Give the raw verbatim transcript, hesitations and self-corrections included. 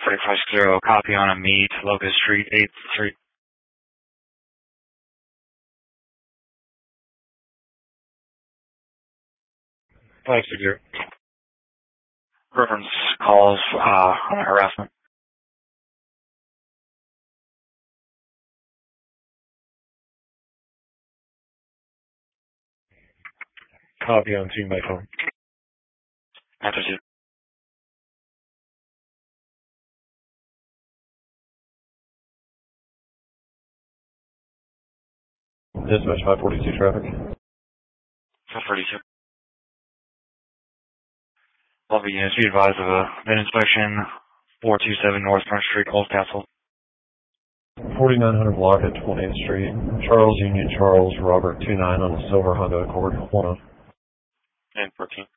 thirty-five zero, copy on a meet, Locust Street, eighth Street. five zero. Reference calls uh, on harassment. Copy on team by phone. Answer two. Dispatch five forty-two traffic. five thirty-two. Lobby units be advised of a VIN inspection, four two seven North Front Street, Old Castle. forty-nine hundred block at twentieth Street. Charles Union Charles Robert two nine on the silver Honda Accord. one oh. And fourteen.